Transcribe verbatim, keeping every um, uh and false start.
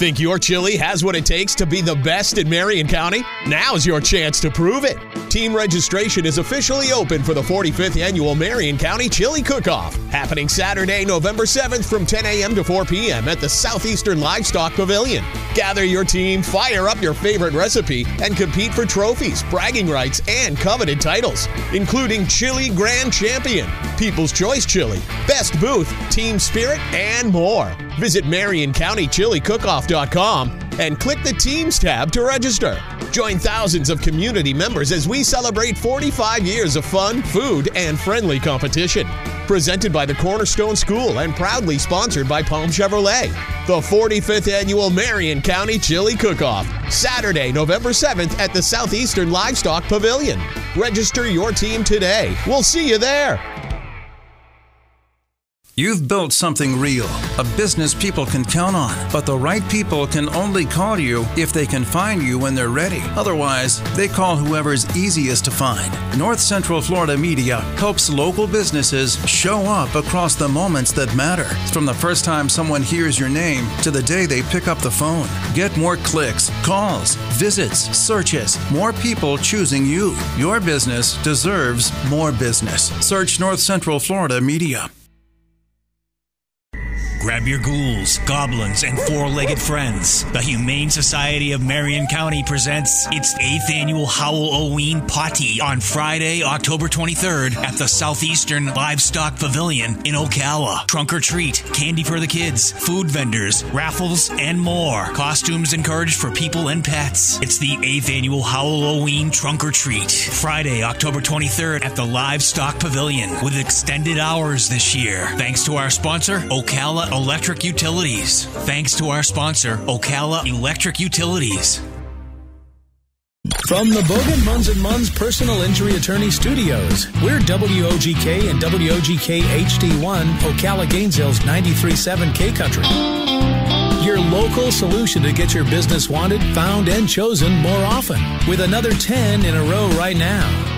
Think your chili has what it takes to be the best in Marion County? Now's your chance to prove it. Team registration is officially open for the forty-fifth Annual Marion County Chili Cook-Off, happening Saturday, November seventh from ten a.m. to four p.m. at the Southeastern Livestock Pavilion. Gather your team, fire up your favorite recipe, and compete for trophies, bragging rights, and coveted titles, including Chili Grand Champion, People's Choice Chili, Best Booth, Team Spirit, and more. Visit Marion County Chili Cook Off dot com and click the Teams tab to register. Join thousands of community members as we celebrate forty-five years of fun, food, and friendly competition. Presented by the Cornerstone School and proudly sponsored by Palm Chevrolet. The forty-fifth Annual Marion County Chili Cook-Off, Saturday, November seventh at the Southeastern Livestock Pavilion. Register your team today. We'll see you there. You've built something real, a business people can count on. But the right people can only call you if they can find you when they're ready. Otherwise, they call whoever's easiest to find. North Central Florida Media helps local businesses show up across the moments that matter. From the first time someone hears your name to the day they pick up the phone. Get more clicks, calls, visits, searches, more people choosing you. Your business deserves more business. Search North Central Florida Media. Grab your ghouls, goblins, and four-legged friends. The Humane Society of Marion County presents its eighth annual Halloween Party on Friday, October twenty-third at the Southeastern Livestock Pavilion in Ocala. Trunk or treat, candy for the kids, food vendors, raffles, and more. Costumes encouraged for people and pets. It's the eighth annual Halloween Trunk or Treat. Friday, October twenty-third at the Livestock Pavilion with extended hours this year. Thanks to our sponsor, Ocala Electric Utilities. Thanks to our sponsor, Ocala Electric Utilities. From the Bogan Munz and Munz Personal Injury Attorney Studios, we're W O G K and W O G K H D one, Ocala Gainesville's ninety-three point seven K Country. Your local solution to get your business wanted, found, and chosen more often. With another ten in a row right now.